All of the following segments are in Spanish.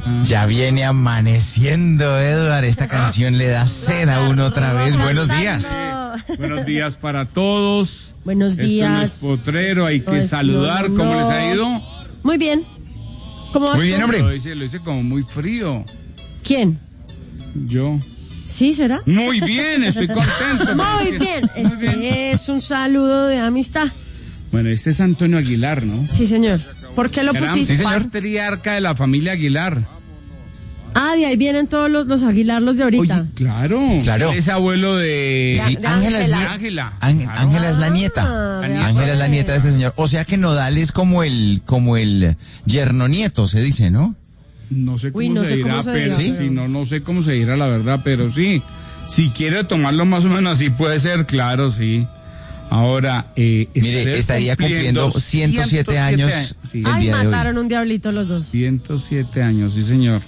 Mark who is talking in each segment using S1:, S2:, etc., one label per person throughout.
S1: Ya viene amaneciendo, Edward. Esta canción le da sed a uno otra vez. Buenos días.
S2: Buenos días para todos.
S3: Buenos días.
S2: Esto no es potrero, hay que saludar.
S3: No.
S2: ¿Cómo les ha ido?
S3: Muy bien. ¿Cómo vas?
S1: Muy bien, hombre.
S2: Lo hice como muy frío.
S3: ¿Quién?
S2: Yo.
S3: ¿Sí, será?
S2: Muy bien, estoy contento.
S3: Muy bien. Es un saludo de amistad.
S2: Bueno, este es Antonio Aguilar, ¿no?
S3: Sí, señor. ¿Por qué lo
S2: Gran
S3: pusiste?
S2: patriarca de la familia Aguilar.
S3: Ah, de ahí vienen todos los Aguilar, los de ahorita.
S2: Oye, claro.
S1: Claro.
S2: Él es abuelo de...
S1: Sí,
S3: de
S1: Ángela es
S3: Ángela.
S1: Ángela es la nieta. Ángela es la nieta de este señor. O sea que Nodal es como el yerno nieto, se dice, ¿no?
S2: No sé cómo
S3: Uy, no
S2: se
S3: sé
S2: dirá,
S3: cómo se
S2: pero
S3: dirá,
S2: sí, no sé cómo se dirá la verdad, pero sí. Si quiere tomarlo más o menos así puede ser, claro, sí. Ahora,
S1: mire, estaría cumpliendo 107 años
S2: sí,
S1: el día de hoy.
S3: Mataron un diablito los dos.
S2: 107 años, sí señor.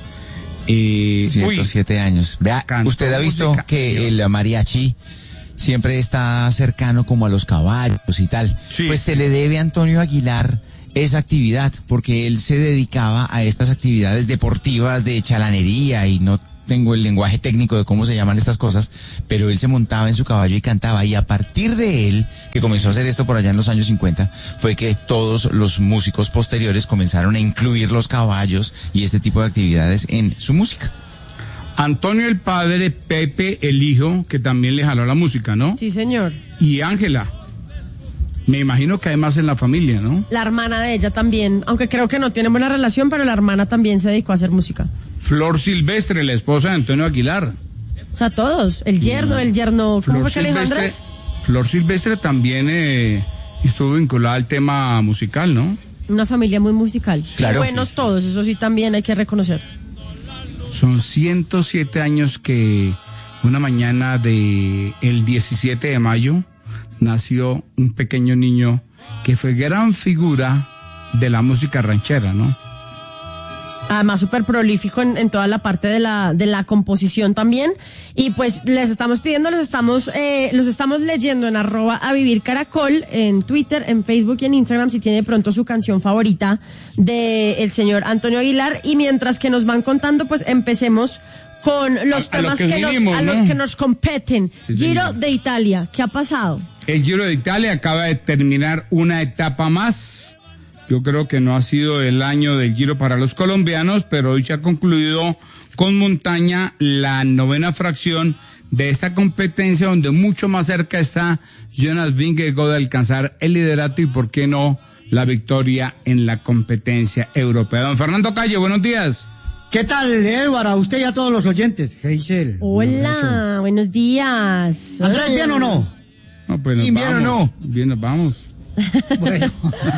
S1: 107 años. Vea,
S2: Cantó
S1: usted ha visto
S2: música,
S1: que
S2: sí.
S1: el mariachi siempre está cercano como a los caballos y tal.
S2: Sí.
S1: Pues se le debe a Antonio Aguilar esa actividad, porque él se dedicaba a estas actividades deportivas de chalanería, y no tengo el lenguaje técnico de cómo se llaman estas cosas, pero él se montaba en su caballo y cantaba, y a partir de él, que comenzó a hacer esto por allá en los años 50, fue que todos los músicos posteriores comenzaron a incluir los caballos y este tipo de actividades en su música.
S2: Antonio el padre, Pepe el hijo, que también le jaló la música, ¿no?
S3: Sí, señor.
S2: Y Ángela. Me imagino que hay más en la familia, ¿no?
S3: La hermana de ella también, aunque creo que no tienen buena relación, pero la hermana también se dedicó a hacer música.
S2: Flor Silvestre, la esposa de Antonio Aguilar.
S3: O sea, todos. El yerno, ¿cómo fue que le dijo Andrés?
S2: Flor Silvestre también estuvo vinculada al tema musical, ¿no?
S3: Una familia muy musical.
S1: Claro.
S3: Buenos todos, eso sí también hay que reconocer.
S2: Son 107 años que una mañana de el 17 de mayo nació un pequeño niño que fue gran figura de la música ranchera, ¿no?
S3: Además, súper prolífico en toda la parte de la composición también. Y pues les estamos pidiendo, los estamos leyendo en @avivircaracol, en Twitter, en Facebook y en Instagram, si tiene de pronto su canción favorita del señor Antonio Aguilar. Y mientras que nos van contando, pues empecemos con los temas que nos competen.
S2: Sí,
S3: Giro
S2: señor.
S3: de Italia, ¿qué ha pasado?
S2: El Giro de Italia acaba de terminar una etapa más. Yo creo que no ha sido el año del Giro para los colombianos, pero hoy se ha concluido con montaña la 9ª fracción de esta competencia, donde mucho más cerca está Jonas Vingegaard de alcanzar el liderato y, por qué no, la victoria en la competencia europea. Don Fernando Calle, buenos días.
S4: ¿Qué tal, Edward? A usted y a todos los oyentes. Heisel.
S3: Hola, buenos días.
S4: ¿Andrés bien o no?
S2: No, pues nos
S1: ¿Bien o
S2: vamos.
S1: no?
S2: Bien, nos vamos.
S4: Bueno.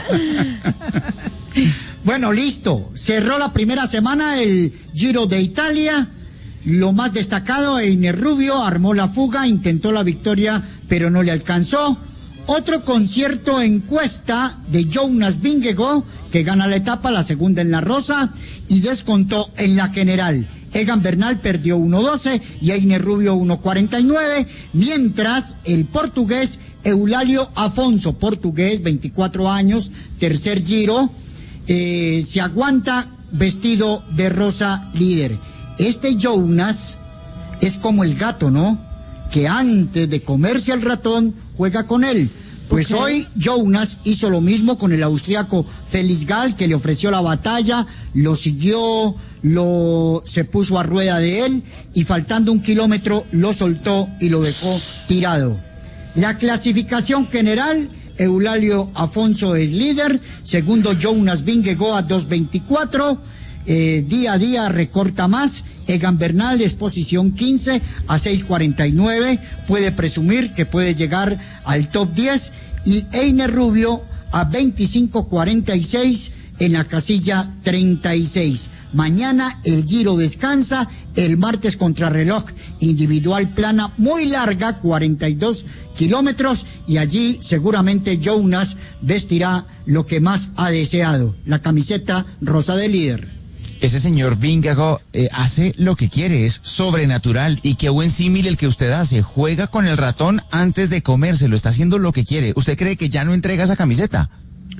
S4: Bueno, listo. Cerró la primera semana el Giro de Italia. Lo más destacado, Einer Rubio armó la fuga, intentó la victoria, pero no le alcanzó. Otro concierto en cuesta de Jonas Vingegaard, que gana la etapa, la segunda en la rosa, y descontó en la general. Egan Bernal perdió 1.12 y Einer Rubio 1.49, mientras el portugués Eulalio Afonso, portugués, 24 años, tercer Giro, se aguanta vestido de rosa líder. Este Jonas es como el gato, ¿no? Que antes de comerse al ratón, juega con él. Pues hoy Jonas hizo lo mismo con el austriaco Felix Gall, que le ofreció la batalla, lo siguió, se puso a rueda de él y faltando 1 kilómetro lo soltó y lo dejó tirado. La clasificación general, Eulalio Afonso es líder, segundo Jonas Vingegaard a 2.24, día a día recorta más. Egan Bernal es posición 15 a 6.49, puede presumir que puede llegar al top 10, y Einer Rubio a 25.46 en la casilla 36. Mañana el Giro descansa, el martes contrarreloj individual plana muy larga, 42 kilómetros, y allí seguramente Jonas vestirá lo que más ha deseado, la camiseta rosa de líder.
S1: Ese señor Vingegaard hace lo que quiere, es sobrenatural, y qué buen símil el que usted hace, juega con el ratón antes de comérselo, está haciendo lo que quiere. ¿Usted cree que ya no entrega esa camiseta?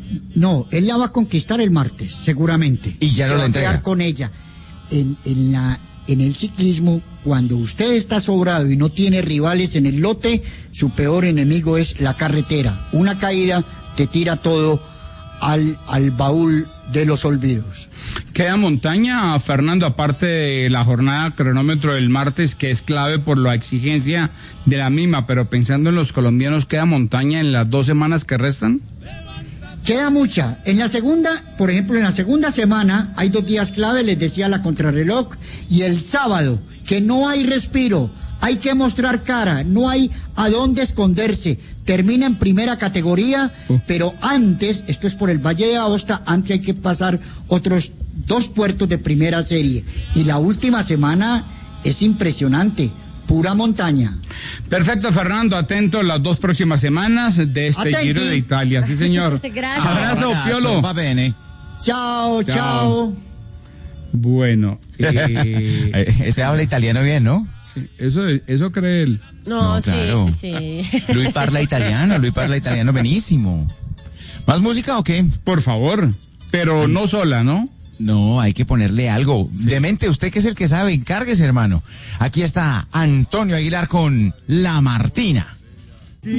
S4: No, él la va a conquistar el martes, seguramente.
S1: Y ya
S4: se
S1: no
S4: va
S1: la
S4: a
S1: entrega.
S4: quedar con ella. En el ciclismo, cuando usted está sobrado y no tiene rivales en el lote, su peor enemigo es la carretera. Una caída te tira todo al baúl de los olvidos.
S2: Queda montaña, Fernando, aparte de la jornada cronómetro del martes, que es clave por la exigencia de la misma, pero pensando en los colombianos, ¿queda montaña en las 2 semanas que restan?
S4: Queda mucha. En la segunda, por ejemplo, en la segunda semana hay 2 días clave, les decía, la contrarreloj, y el sábado, que no hay respiro, hay que mostrar cara, no hay a dónde esconderse. Termina en primera categoría, pero antes, esto es por el Valle de Aosta, antes hay que pasar otros 2 puertos de primera serie. Y la última semana es impresionante, pura montaña.
S2: Perfecto, Fernando, atento las 2 próximas semanas de este
S4: Atenti.
S2: Giro de Italia. Sí, señor.
S3: Gracias.
S2: Abrazo, Piolo.
S1: Va bene.
S4: Chao,
S2: Chao.
S4: chao.
S2: Bueno,
S1: Este habla italiano bien, ¿no?
S2: sí, eso cree él.
S3: No,
S1: No,
S3: sí,
S1: claro.
S3: sí.
S1: Lui parla italiano benísimo. ¿Más música o qué?
S2: Por favor, pero no sola, ¿no?
S1: No, hay que ponerle algo. Demente, usted que es el que sabe, encárguese, hermano. Aquí está Antonio Aguilar con La Martina.